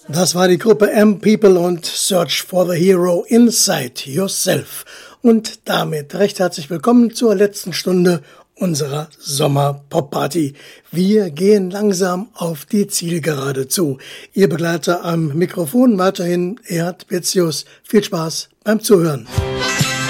Das war die Gruppe M-People und Search for the Hero Inside Yourself. Und damit recht herzlich willkommen zur letzten Stunde unserer Sommer-Pop-Party. Wir gehen langsam auf die Zielgerade zu. Ihr Begleiter am Mikrofon weiterhin Erhard Petzius. Viel Spaß beim Zuhören.